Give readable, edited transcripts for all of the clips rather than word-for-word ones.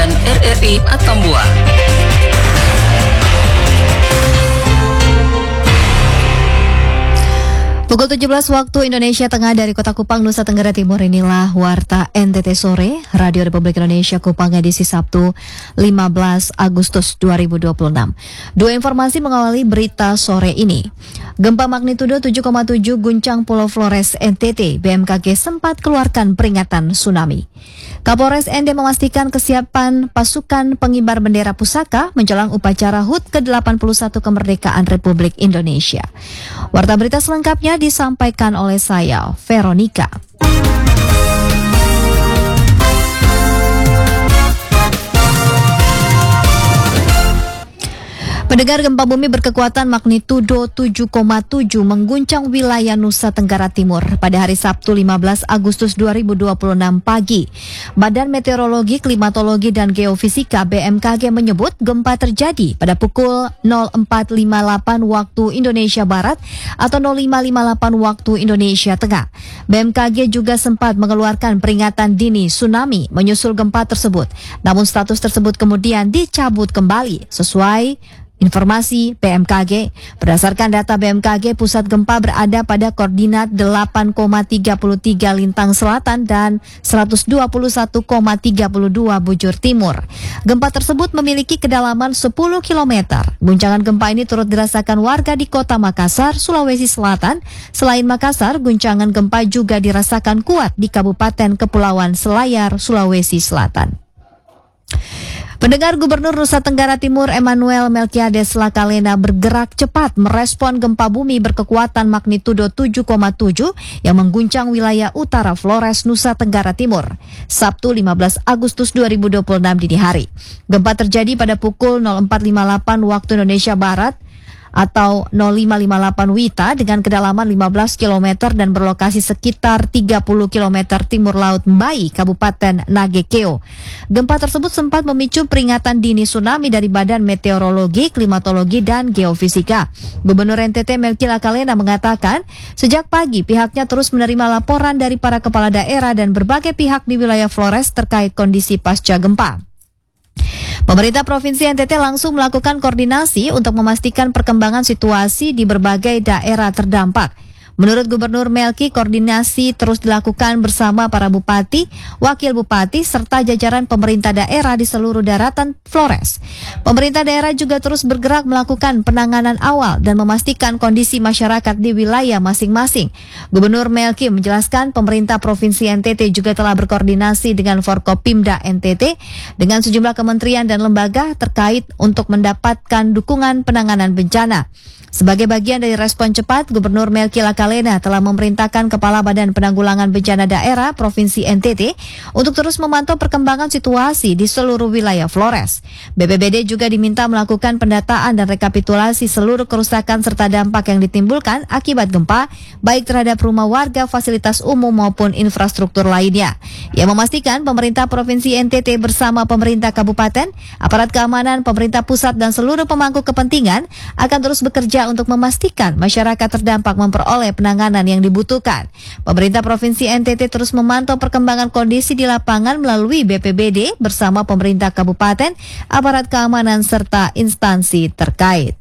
dan RRI Atambua. Pukul 17 waktu Indonesia Tengah dari Kota Kupang, Nusa Tenggara Timur, inilah Warta NTT Sore, Radio Republik Indonesia Kupang edisi Sabtu 15 Agustus 2026. Dua informasi mengawali berita sore ini. Gempa magnitudo 7,7 guncang Pulau Flores NTT, BMKG sempat keluarkan peringatan tsunami. Kapolres ND memastikan kesiapan pasukan pengibar bendera pusaka menjelang upacara HUT ke-81 kemerdekaan Republik Indonesia. Warta berita selengkapnya disampaikan oleh saya, Veronica. Pendengar, gempa bumi berkekuatan magnitudo 7,7 mengguncang wilayah Nusa Tenggara Timur pada hari Sabtu 15 Agustus 2026 pagi. Badan Meteorologi, Klimatologi, dan Geofisika BMKG menyebut gempa terjadi pada pukul 04.58 waktu Indonesia Barat atau 05.58 waktu Indonesia Tengah. BMKG juga sempat mengeluarkan peringatan dini tsunami menyusul gempa tersebut. Namun status tersebut kemudian dicabut kembali sesuai informasi BMKG. Berdasarkan data BMKG, pusat gempa berada pada koordinat 8,33 lintang selatan dan 121,32 bujur timur. Gempa tersebut memiliki kedalaman 10 km. Guncangan gempa ini turut dirasakan warga di Kota Makassar, Sulawesi Selatan. Selain Makassar, guncangan gempa juga dirasakan kuat di Kabupaten Kepulauan Selayar, Sulawesi Selatan. Pendengar, Gubernur Nusa Tenggara Timur Emmanuel Melkiades Lakalena bergerak cepat merespon gempa bumi berkekuatan magnitudo 7,7 yang mengguncang wilayah utara Flores, Nusa Tenggara Timur, Sabtu 15 Agustus 2026 dini hari. Gempa terjadi pada pukul 04.58 waktu Indonesia Barat atau 05.58 WITA dengan kedalaman 15 km dan berlokasi sekitar 30 km timur laut Mbai, Kabupaten Nagekeo. Gempa tersebut sempat memicu peringatan dini tsunami dari Badan Meteorologi, Klimatologi, dan Geofisika. Gubernur NTT Melki Lakalena mengatakan, sejak pagi pihaknya terus menerima laporan dari para kepala daerah dan berbagai pihak di wilayah Flores terkait kondisi pasca gempa. Pemerintah Provinsi NTT langsung melakukan koordinasi untuk memastikan perkembangan situasi di berbagai daerah terdampak. Menurut Gubernur Melki, koordinasi terus dilakukan bersama para bupati, wakil bupati, serta jajaran pemerintah daerah di seluruh daratan Flores. Pemerintah daerah juga terus bergerak melakukan penanganan awal dan memastikan kondisi masyarakat di wilayah masing-masing. Gubernur Melki menjelaskan pemerintah Provinsi NTT juga telah berkoordinasi dengan Forkopimda NTT dengan sejumlah kementerian dan lembaga terkait untuk mendapatkan dukungan penanganan bencana. Sebagai bagian dari respon cepat, Gubernur Melki Lakalena telah memerintahkan Kepala Badan Penanggulangan Bencana Daerah Provinsi NTT untuk terus memantau perkembangan situasi di seluruh wilayah Flores. BPBD juga diminta melakukan pendataan dan rekapitulasi seluruh kerusakan serta dampak yang ditimbulkan akibat gempa, baik terhadap rumah warga, fasilitas umum maupun infrastruktur lainnya. Ia memastikan pemerintah Provinsi NTT bersama pemerintah kabupaten, aparat keamanan, pemerintah pusat, dan seluruh pemangku kepentingan akan terus bekerja untuk memastikan masyarakat terdampak memperoleh penanganan yang dibutuhkan. Pemerintah Provinsi NTT terus memantau perkembangan kondisi di lapangan melalui BPBD bersama pemerintah kabupaten, aparat keamanan, serta instansi terkait.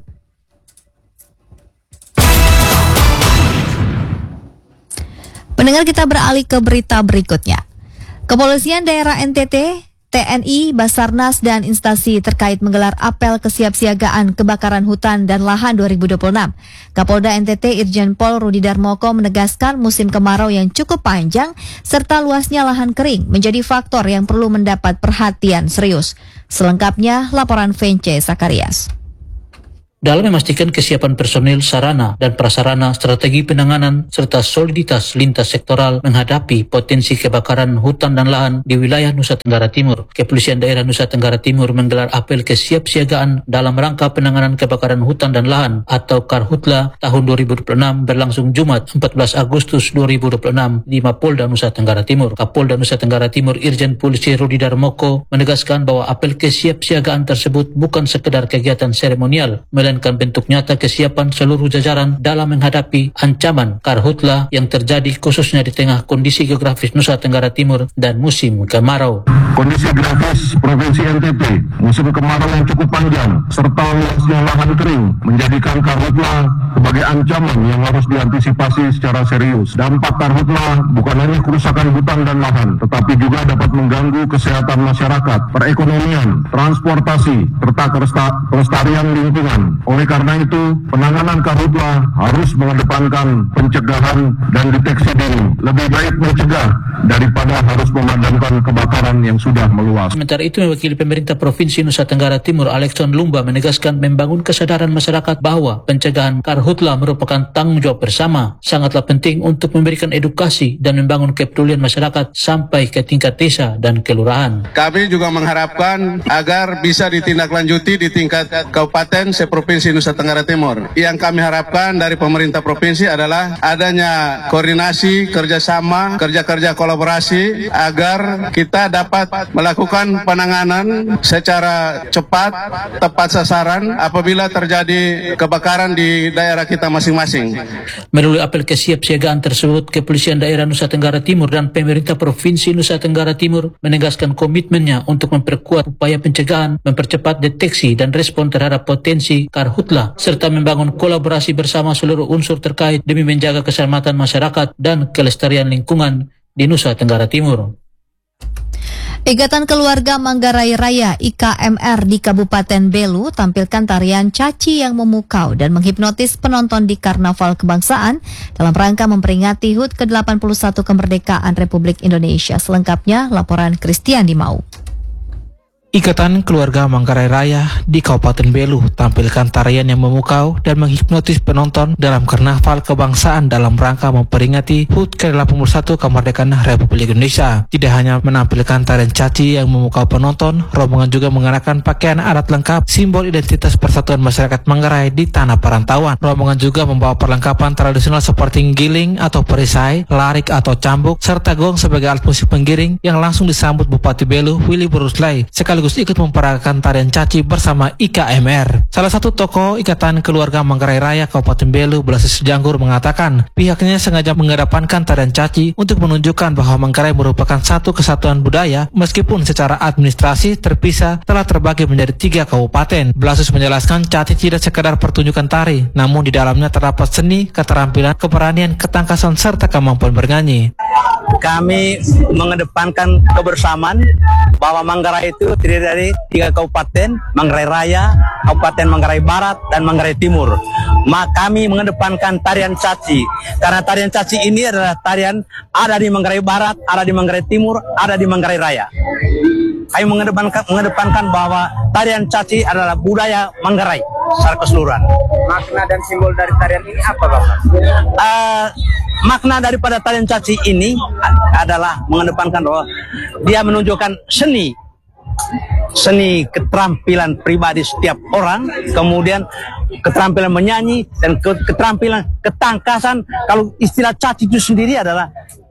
Pendengar, kita beralih ke berita berikutnya. Kepolisian daerah NTT, TNI, Basarnas, dan instansi terkait menggelar apel kesiapsiagaan kebakaran hutan dan lahan 2026. Kapolda NTT Irjen Pol Rudi Darmoko menegaskan musim kemarau yang cukup panjang serta luasnya lahan kering menjadi faktor yang perlu mendapat perhatian serius. Selengkapnya laporan Vence Sakarias. Dalam memastikan kesiapan personil, sarana, dan prasarana, strategi penanganan, serta soliditas lintas sektoral menghadapi potensi kebakaran hutan dan lahan di wilayah Nusa Tenggara Timur, Kepolisian Daerah Nusa Tenggara Timur menggelar apel kesiapsiagaan dalam rangka penanganan kebakaran hutan dan lahan atau Karhutla tahun 2026 berlangsung Jumat 14 Agustus 2026 di Mapolda Nusa Tenggara Timur. Kapolda Nusa Tenggara Timur Irjen Polisi Rudi Darmoko menegaskan bahwa apel kesiapsiagaan tersebut bukan sekedar kegiatan seremonial, melainkan melainkan bentuk nyata kesiapan seluruh jajaran dalam menghadapi ancaman karhutla yang terjadi khususnya di tengah kondisi geografis Nusa Tenggara Timur dan musim kemarau. Kondisi geografis Provinsi NTB musim kemarau yang cukup panjang serta luasnya lahan kering menjadikan karhutla sebagai ancaman yang harus diantisipasi secara serius. Dampak karhutla bukan hanya kerusakan hutan dan lahan, tetapi juga dapat mengganggu kesehatan masyarakat, perekonomian, transportasi, serta kelestarian lingkungan. Oleh karena itu, penanganan karhutla harus mengedepankan pencegahan dan deteksi dini. Lebih baik mencegah daripada harus memadamkan kebakaran yang sudah meluas. Sementara itu, mewakili pemerintah Provinsi Nusa Tenggara Timur, Alexon Lumba menegaskan membangun kesadaran masyarakat bahwa pencegahan karhutla merupakan tanggung jawab bersama. Sangatlah penting untuk memberikan edukasi dan membangun kepedulian masyarakat sampai ke tingkat desa dan kelurahan. Kami juga mengharapkan agar bisa ditindaklanjuti di tingkat kabupaten seprovinsi Nusa Tenggara Timur. Yang kami harapkan dari pemerintah provinsi adalah adanya koordinasi, kerjasama, kerja-kerja kolaborasi agar kita dapat melakukan penanganan secara cepat, tepat sasaran apabila terjadi kebakaran di daerah kita masing-masing. Melalui apel kesiapsiagaan tersebut, Kepolisian Daerah Nusa Tenggara Timur dan pemerintah Provinsi Nusa Tenggara Timur menegaskan komitmennya untuk memperkuat upaya pencegahan, mempercepat deteksi dan respon terhadap potensi karhutla, serta membangun kolaborasi bersama seluruh unsur terkait demi menjaga keselamatan masyarakat dan kelestarian lingkungan di Nusa Tenggara Timur. Ikatan Keluarga Manggarai Raya IKMR di Kabupaten Belu tampilkan tarian caci yang memukau dan menghipnotis penonton di Karnaval Kebangsaan dalam rangka memperingati HUT ke-81 kemerdekaan Republik Indonesia. Selengkapnya laporan Christian Dimau. Ikatan Keluarga Manggarai Raya di Kabupaten Belu tampilkan tarian yang memukau dan menghipnotis penonton dalam Karnaval Kebangsaan dalam rangka memperingati HUT ke-81 kemerdekaan Republik Indonesia. Tidak hanya menampilkan tarian caci yang memukau penonton, rombongan juga mengenakan pakaian adat lengkap simbol identitas persatuan masyarakat Manggarai di tanah perantauan. Rombongan juga membawa perlengkapan tradisional seperti giling atau perisai, larik atau cambuk, serta gong sebagai alat musik penggiring yang langsung disambut Bupati Belu Willy Buruslay sekaligus ikut memperagakan tarian caci bersama IKMR. Salah satu tokoh Ikatan Keluarga Manggarai Raya Kabupaten Belu, Blasis Janggur, mengatakan pihaknya sengaja mengedepankan tarian caci untuk menunjukkan bahwa Manggarai merupakan satu kesatuan budaya meskipun secara administrasi terpisah telah terbagi menjadi 3 kabupaten. Blasis menjelaskan caci tidak sekedar pertunjukan tari, namun di dalamnya terdapat seni, keterampilan, keberanian, ketangkasan, serta kemampuan bernyanyi. Kami mengedepankan kebersamaan bahwa Manggarai itu terdiri dari 3 kabupaten, Manggarai Raya, Kabupaten Manggarai Barat, dan Manggarai Timur. Kami mengedepankan tarian caci, karena tarian caci ini adalah tarian ada di Manggarai Barat, ada di Manggarai Timur, ada di Manggarai Raya. Kami mengedepankan bahwa tarian caci adalah budaya Manggarai secara keseluruhan. Makna dan simbol dari tarian ini apa, Bapak? Makna daripada tarian caci ini adalah mengedepankan bahwa dia menunjukkan seni keterampilan pribadi setiap orang, kemudian keterampilan menyanyi dan keterampilan ketangkasan. Kalau istilah caci itu sendiri adalah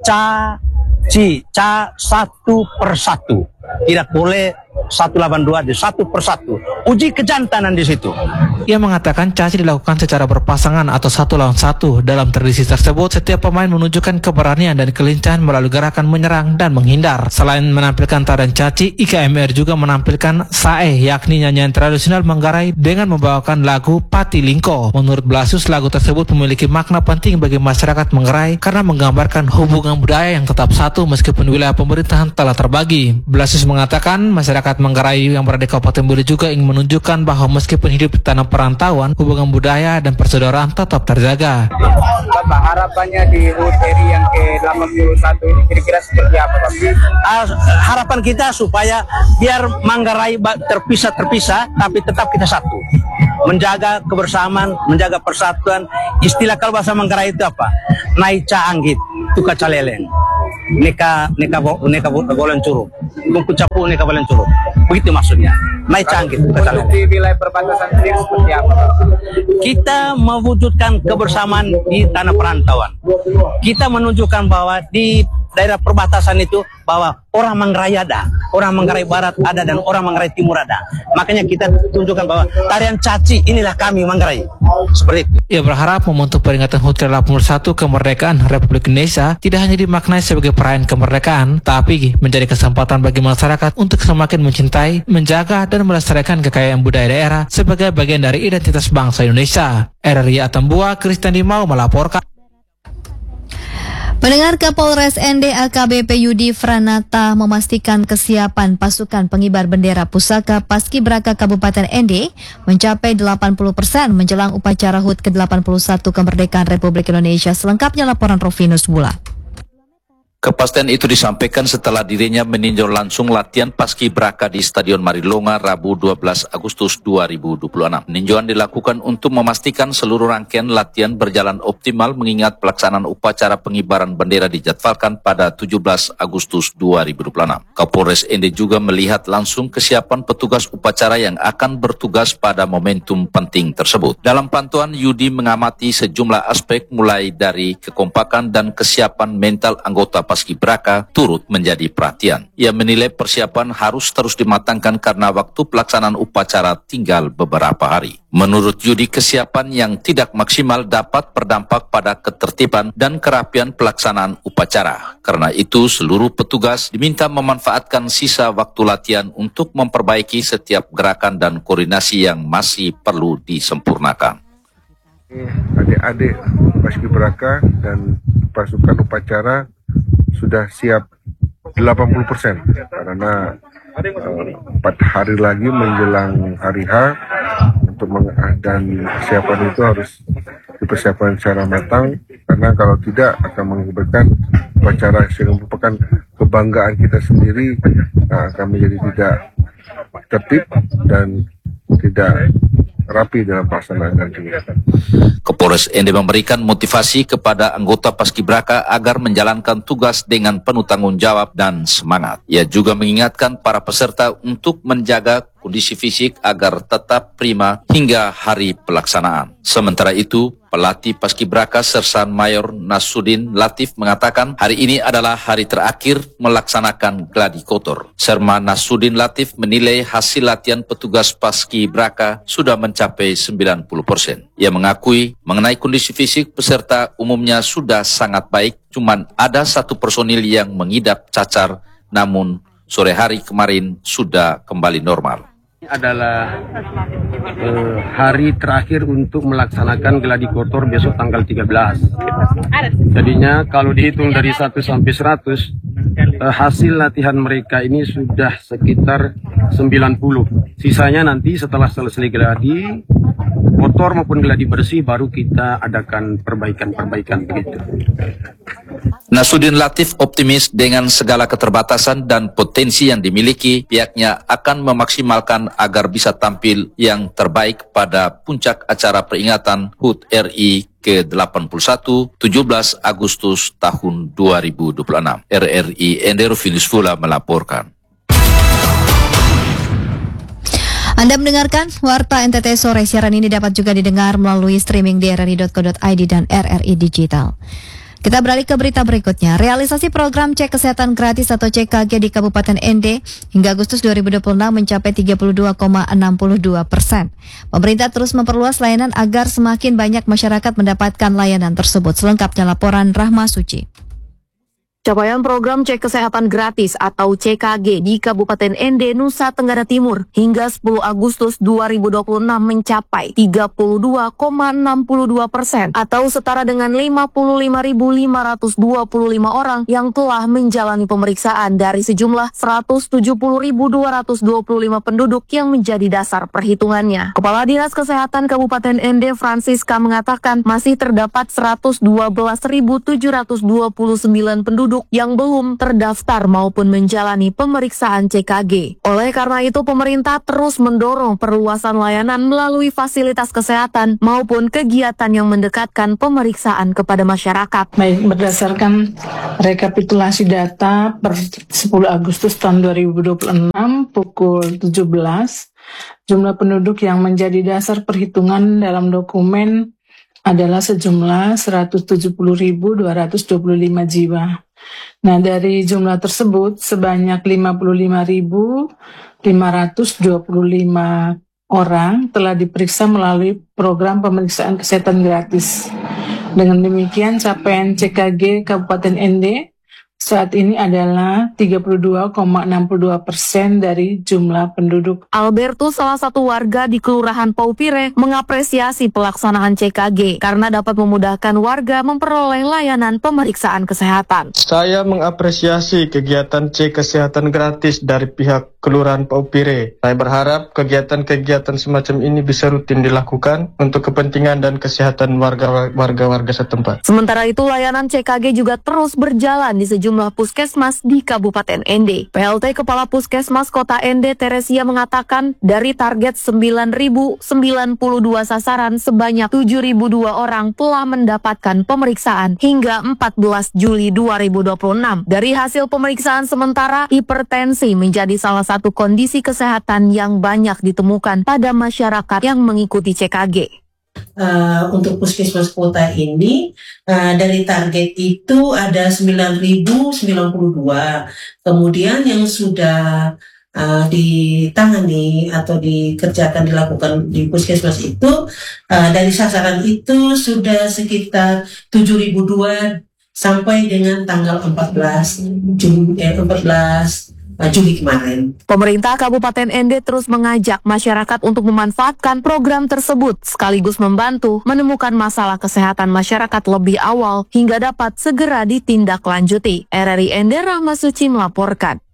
satu persatu, tidak boleh 182 di satu persatu. Uji kejantanan di situ. Ia mengatakan caci dilakukan secara berpasangan atau 1 lawan 1. Dalam tradisi tersebut, setiap pemain menunjukkan keberanian dan kelincahan melalui gerakan menyerang dan menghindar. Selain menampilkan tarian caci, IKMR juga menampilkan sae, yakni nyanyian tradisional Manggarai dengan membawakan lagu Pati Lingko. Menurut Blasus, lagu tersebut memiliki makna penting bagi masyarakat Manggarai karena menggambarkan hubungan budaya yang tetap satu meskipun wilayah pemerintahan telah terbagi. Blasus mengatakan masyarakat Manggarai yang berada di Kabupaten Belu juga ingin menunjukkan bahwa meskipun hidup di tanah perantauan, hubungan budaya dan persaudaraan tetap terjaga. Bapak, harapannya di HUT RI yang ke-81 ini kira-kira seperti apa, Bapak? Harapan kita supaya biar Manggarai terpisah, tapi tetap kita satu. Menjaga kebersamaan, menjaga persatuan. Istilah kalau bahasa Manggarai itu apa? Naica anggit, tuka caleleng. Neka bolen curug. Bungku capu neka bolen curug. Begitu maksudnya. Naik canggih. Untuk di wilayah perbatasan sendiri seperti apa? Kita mewujudkan kebersamaan di tanah perantauan. Kita menunjukkan bahwa di daerah perbatasan itu bahwa orang Manggarai ada, orang Manggarai Barat ada, dan orang Manggarai Timur ada. Makanya kita tunjukkan bahwa tarian caci inilah kami Manggarai. Seperti itu. Ia berharap momentum peringatan HUT ke-81 kemerdekaan Republik Indonesia tidak hanya dimaknai sebagai perayaan kemerdekaan, tapi menjadi kesempatan bagi masyarakat untuk semakin mencintai, menjaga, dan melestarikan kekayaan budaya daerah sebagai bagian dari identitas bangsa Indonesia. RRI Atambua, Kristian Dimau melaporkan. Pendengar, Kapolres ND AKBP Yudi Franata memastikan kesiapan pasukan pengibar bendera pusaka Paskibraka Kabupaten ND mencapai 80% menjelang upacara HUT ke-81 kemerdekaan Republik Indonesia. Selengkapnya laporan Rovinus Bula. Kepastian itu disampaikan setelah dirinya meninjau langsung latihan Paskibraka di Stadion Marilonga Rabu 12 Agustus 2026. Peninjauan dilakukan untuk memastikan seluruh rangkaian latihan berjalan optimal mengingat pelaksanaan upacara pengibaran bendera dijadwalkan pada 17 Agustus 2026. Kapolres ND juga melihat langsung kesiapan petugas upacara yang akan bertugas pada momentum penting tersebut. Dalam pantauan, Yudi mengamati sejumlah aspek mulai dari kekompakan dan kesiapan mental anggota Paskibraka turut menjadi perhatian. Ia menilai persiapan harus terus dimatangkan karena waktu pelaksanaan upacara tinggal beberapa hari. Menurut Yudi, kesiapan yang tidak maksimal dapat berdampak pada ketertiban dan kerapian pelaksanaan upacara. Karena itu, seluruh petugas diminta memanfaatkan sisa waktu latihan untuk memperbaiki setiap gerakan dan koordinasi yang masih perlu disempurnakan. Adik-adik Paskibraka dan pasukan upacara sudah siap 80% karena 4 hari lagi menjelang hari H dan persiapan itu harus dipersiapkan secara matang karena kalau tidak akan mengakibatkan upacara yang merupakan kebanggaan kita sendiri akan menjadi tidak tertib dan tidak rapi dalam pelaksanaan nantinya. Kapolres ND memberikan motivasi kepada anggota Paskibraka agar menjalankan tugas dengan penuh tanggung jawab dan semangat. Ia juga mengingatkan para peserta untuk menjaga kondisi fisik agar tetap prima hingga hari pelaksanaan. Sementara itu, pelatih Paskibraka Sersan Mayor Nasudin Latif mengatakan hari ini adalah hari terakhir melaksanakan gladi kotor. Serma Nasudin Latif menilai hasil latihan petugas Paskibraka sudah mencapai 90%. Ia mengakui mengenai kondisi fisik peserta umumnya sudah sangat baik, cuman ada satu personil yang mengidap cacar, namun sore hari kemarin sudah kembali normal. Adalah hari terakhir untuk melaksanakan gladi kotor besok tanggal 13. Jadinya kalau dihitung dari 1 sampai 100, hasil latihan mereka ini sudah sekitar 90. Sisanya nanti setelah selesai gladi kotor maupun gladi bersih baru kita adakan perbaikan-perbaikan begitu. Nasudin Latif optimis dengan segala keterbatasan dan potensi yang dimiliki, pihaknya akan memaksimalkan agar bisa tampil yang terbaik pada puncak acara peringatan HUT RI ke-81 17 Agustus tahun 2026. RRI Endero Finisfula melaporkan. Anda mendengarkan Warta NTT Sore. Siaran ini dapat juga didengar melalui streaming di rri.co.id dan RRI Digital. Kita beralih ke berita berikutnya. Realisasi program cek kesehatan gratis atau CKG di Kabupaten ND hingga Agustus 2026 mencapai 32,62%. Pemerintah terus memperluas layanan agar semakin banyak masyarakat mendapatkan layanan tersebut. Selengkapnya laporan Rahma Suci. Capaian program cek kesehatan gratis atau CKG di Kabupaten ND Nusa Tenggara Timur hingga 10 Agustus 2026 mencapai 32,62% atau setara dengan 55.525 orang yang telah menjalani pemeriksaan dari sejumlah 170.225 penduduk yang menjadi dasar perhitungannya. Kepala Dinas Kesehatan Kabupaten ND Francisca mengatakan masih terdapat 112.729 penduduk yang belum terdaftar maupun menjalani pemeriksaan CKG. Oleh karena itu, pemerintah terus mendorong perluasan layanan melalui fasilitas kesehatan maupun kegiatan yang mendekatkan pemeriksaan kepada masyarakat. Baik, berdasarkan rekapitulasi data per 10 Agustus tahun 2026 pukul 17, jumlah penduduk yang menjadi dasar perhitungan dalam dokumen adalah sejumlah 170.225 jiwa. Nah, dari jumlah tersebut sebanyak 55.525 orang telah diperiksa melalui program pemeriksaan kesehatan gratis. Dengan demikian, capaian CKG Kabupaten ND saat ini adalah 32,62% dari jumlah penduduk. Albertus, salah satu warga di Kelurahan Paupire, mengapresiasi pelaksanaan CKG karena dapat memudahkan warga memperoleh layanan pemeriksaan kesehatan. Saya mengapresiasi kegiatan cek kesehatan gratis dari pihak Kelurahan Paupire. Saya berharap kegiatan-kegiatan semacam ini bisa rutin dilakukan untuk kepentingan dan kesehatan warga-warga setempat. Sementara itu, layanan CKG juga terus berjalan di sejumlah puskesmas di Kabupaten ND. PLT Kepala Puskesmas Kota ND, Teresia, mengatakan dari target 9.092 sasaran, sebanyak 7.002 orang telah mendapatkan pemeriksaan hingga 14 Juli 2026. Dari hasil pemeriksaan sementara, hipertensi menjadi salah satu kondisi kesehatan yang banyak ditemukan pada masyarakat yang mengikuti CKG. Untuk puskesmas kota ini dari target itu ada 9.092, kemudian yang sudah ditangani atau dilakukan di puskesmas itu dari sasaran itu sudah sekitar 7.002 sampai dengan tanggal 14 Juli kemarin. Pemerintah Kabupaten ND terus mengajak masyarakat untuk memanfaatkan program tersebut sekaligus membantu menemukan masalah kesehatan masyarakat lebih awal hingga dapat segera ditindaklanjuti. RRI ND, Rahma Suci melaporkan.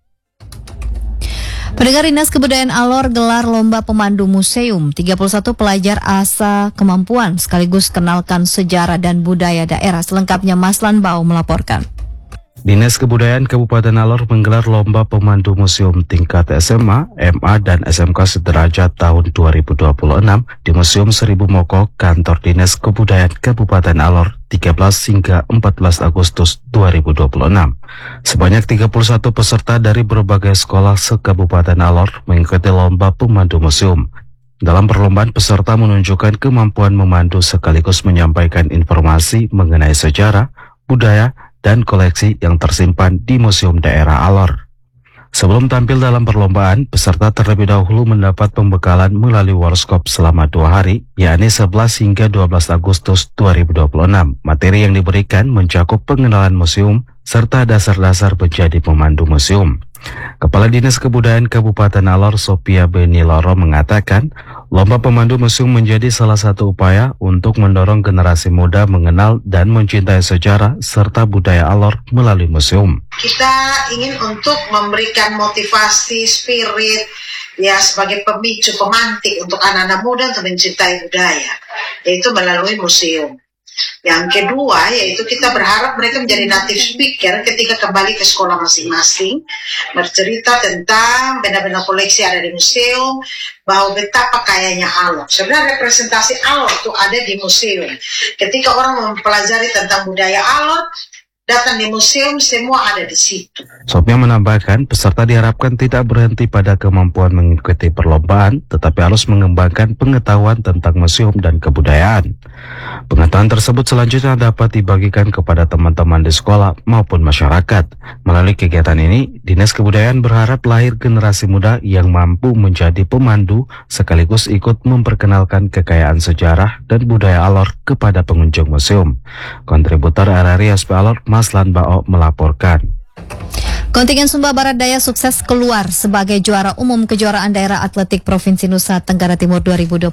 Pendengar, Dinas Kebudayaan Alor gelar lomba pemandu museum. 31 pelajar asa kemampuan sekaligus kenalkan sejarah dan budaya daerah. Selengkapnya Maslan Bau melaporkan. Dinas Kebudayaan Kabupaten Alor menggelar lomba pemandu museum tingkat SMA, MA, dan SMK sederajat tahun 2026 di Museum Seribu Moko, kantor Dinas Kebudayaan Kabupaten Alor 13 hingga 14 Agustus 2026. Sebanyak 31 peserta dari berbagai sekolah se-Kabupaten Alor mengikuti lomba pemandu museum. Dalam perlombaan, peserta menunjukkan kemampuan memandu sekaligus menyampaikan informasi mengenai sejarah, budaya, dan koleksi yang tersimpan di Museum Daerah Alor. Sebelum tampil dalam perlombaan, peserta terlebih dahulu mendapat pembekalan melalui workshop selama 2 hari, yakni 11 hingga 12 Agustus 2026. Materi yang diberikan mencakup pengenalan museum, serta dasar-dasar menjadi pemandu museum. Kepala Dinas Kebudayaan Kabupaten Alor, Sophia Beniloro, mengatakan, lomba pemandu museum menjadi salah satu upaya untuk mendorong generasi muda mengenal dan mencintai sejarah serta budaya Alor melalui museum. Kita ingin untuk memberikan motivasi, spirit, ya sebagai pemicu, pemantik untuk anak-anak muda untuk mencintai budaya, yaitu melalui museum. Yang kedua, yaitu kita berharap mereka menjadi native speaker ketika kembali ke sekolah masing-masing, bercerita tentang benda-benda koleksi ada di museum, bahwa betapa kayanya Alor. Sebenarnya representasi Alor itu ada di museum. Ketika orang mempelajari tentang budaya Alor, datang di museum, semua ada di situ. Sophia menambahkan, peserta diharapkan tidak berhenti pada kemampuan mengikuti perlombaan, tetapi harus mengembangkan pengetahuan tentang museum dan kebudayaan. Pengetahuan tersebut selanjutnya dapat dibagikan kepada teman-teman di sekolah maupun masyarakat. Melalui kegiatan ini, Dinas Kebudayaan berharap lahir generasi muda yang mampu menjadi pemandu sekaligus ikut memperkenalkan kekayaan sejarah dan budaya Alor kepada pengunjung museum. Kontributor RRI SP Alor, Maslan Bao melaporkan. Kontingen Sumba Barat Daya sukses keluar sebagai juara umum kejuaraan daerah atletik Provinsi Nusa Tenggara Timur 2026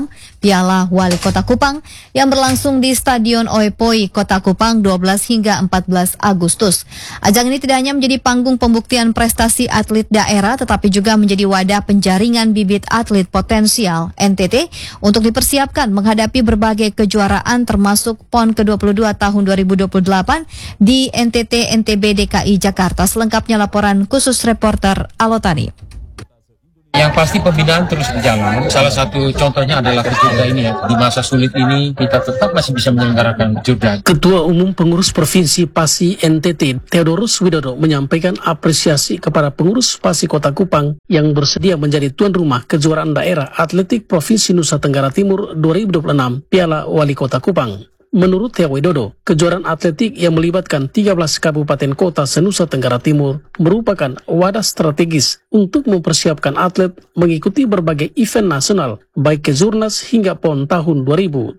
Piala Wali Kota Kupang yang berlangsung di Stadion Oepoi, Kota Kupang 12 hingga 14 Agustus. Ajang ini tidak hanya menjadi panggung pembuktian prestasi atlet daerah, tetapi juga menjadi wadah penjaringan bibit atlet potensial NTT untuk dipersiapkan menghadapi berbagai kejuaraan termasuk PON ke-22 tahun 2028 di NTT NTB DKI Jakarta. Selengkapnya laporan khusus reporter Alotani. Yang pasti pembinaan terus berjalan. Salah satu contohnya adalah Jurda ini ya. Di masa sulit ini kita tetap masih bisa menyelenggarakan Jurda. Ketua Umum Pengurus Provinsi Pasi NTT, Theodorus Widodo, menyampaikan apresiasi kepada pengurus Pasi Kota Kupang yang bersedia menjadi tuan rumah kejuaraan daerah atletik Provinsi Nusa Tenggara Timur 2026 Piala Wali Kota Kupang. Menurut Theo Widodo, kejuaraan atletik yang melibatkan 13 kabupaten kota se-Nusa Tenggara Timur merupakan wadah strategis untuk mempersiapkan atlet mengikuti berbagai event nasional, baik Kejurnas hingga PON tahun 2028.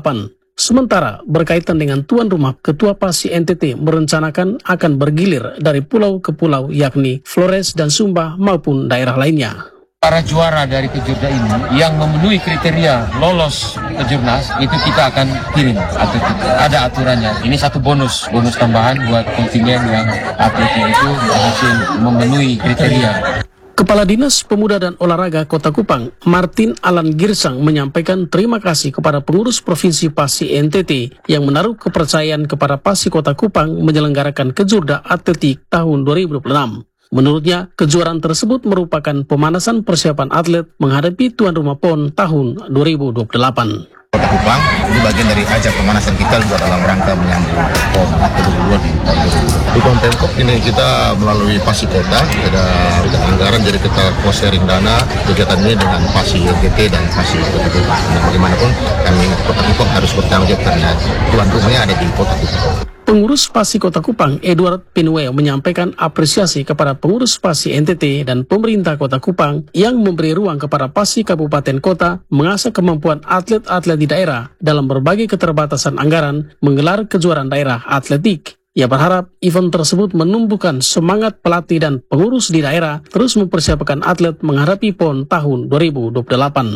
Sementara berkaitan dengan tuan rumah, Ketua PASI NTT merencanakan akan bergilir dari pulau ke pulau, yakni Flores dan Sumba maupun daerah lainnya. Para juara dari Kejurnas ini yang memenuhi kriteria lolos Kejurnas itu kita akan kirim atlet. Ada aturannya. Ini satu bonus tambahan buat kontingen yang atletnya itu berhasil memenuhi kriteria. Kepala Dinas Pemuda dan Olahraga Kota Kupang, Martin Alan Girsang, menyampaikan terima kasih kepada pengurus Provinsi PASI NTT yang menaruh kepercayaan kepada PASI Kota Kupang menyelenggarakan Kejurda Atletik tahun 2026. Menurutnya, kejuaraan tersebut merupakan pemanasan persiapan atlet menghadapi tuan rumah PON tahun 2028. Kota Kupang ini bagian dari ajang pemanasan kita juga dalam rangka menyambut PON ke-22 di tahun 2022. Di Pemkop ini kita melalui PASI Kota, ada anggaran, jadi kita co-sharing dana kegiatan ini dengan PASI NTT dan PASI Kota Kupang. Nah, bagaimanapun kami Kota Kupang harus bertanggung jawab karena tuan rumahnya ada di Kota Kupang. Pengurus PASI Kota Kupang, Edward Pinweo, menyampaikan apresiasi kepada pengurus PASI NTT dan pemerintah Kota Kupang yang memberi ruang kepada PASI Kabupaten Kota mengasah kemampuan atlet-atlet di daerah dalam berbagai keterbatasan anggaran menggelar kejuaraan daerah atletik. Ia berharap event tersebut menumbuhkan semangat pelatih dan pengurus di daerah terus mempersiapkan atlet menghadapi PON tahun 2028.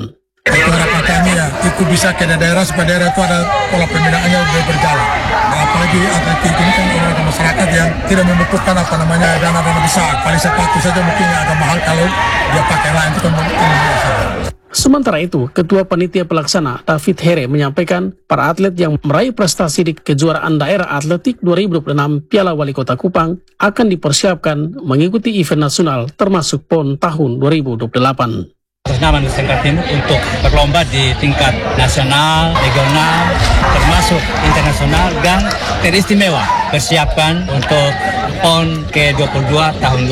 Harapan kami ya, itu bisa ke daerah supaya daerah itu ada pola pembinaannya lebih berjalan. Apalagi atletik ini kan olahraga masyarakat yang tidak membutuhkan dana-dana besar. Paling sepatu saja mungkin agak mahal kalau dia pakai lain itu kan biasa. Sementara itu, Ketua Panitia Pelaksana David Here menyampaikan para atlet yang meraih prestasi di kejuaraan daerah atletik 2026 Piala Wali Kota Kupang akan dipersiapkan mengikuti event nasional termasuk PON tahun 2028. Atas nama Nusa Tenggara Timur untuk berlomba di tingkat nasional, regional, termasuk internasional dan teristimewa persiapkan untuk PON ke-22 tahun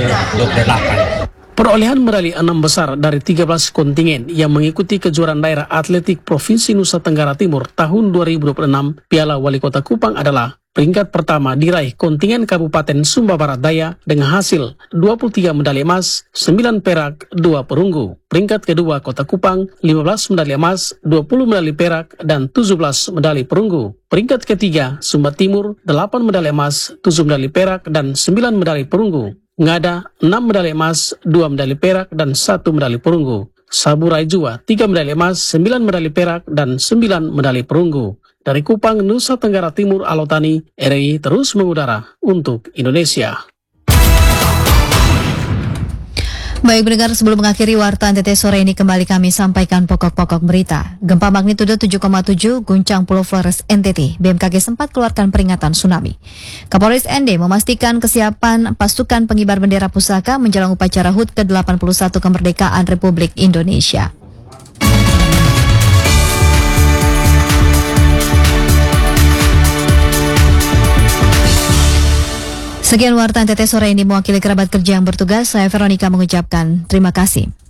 2028. Perolehan medali 6 besar dari 13 kontingen yang mengikuti kejuaraan daerah atletik Provinsi Nusa Tenggara Timur tahun 2026 Piala Wali Kota Kupang adalah: peringkat pertama diraih kontingen Kabupaten Sumba Barat Daya dengan hasil 23 medali emas, 9 perak, 2 perunggu. Peringkat kedua Kota Kupang 15 medali emas, 20 medali perak, dan 17 medali perunggu. Peringkat ketiga Sumba Timur 8 medali emas, 7 medali perak, dan 9 medali perunggu. Ngada 6 medali emas, 2 medali perak, dan 1 medali perunggu. Saburai Jua 3 medali emas, 9 medali perak, dan 9 medali perunggu. Dari Kupang, Nusa Tenggara Timur, Alotani, RRI terus mengudara untuk Indonesia. Baik pendengar, sebelum mengakhiri Warta NTT sore ini kembali kami sampaikan pokok-pokok berita. Gempa magnitudo 7,7 guncang Pulau Flores NTT. BMKG sempat keluarkan peringatan tsunami. Kapolres ND memastikan kesiapan pasukan pengibar bendera pusaka menjelang upacara HUT ke-81 kemerdekaan Republik Indonesia. Sekian Warta NTT sore ini, mewakili kerabat kerja yang bertugas, saya Veronica mengucapkan terima kasih.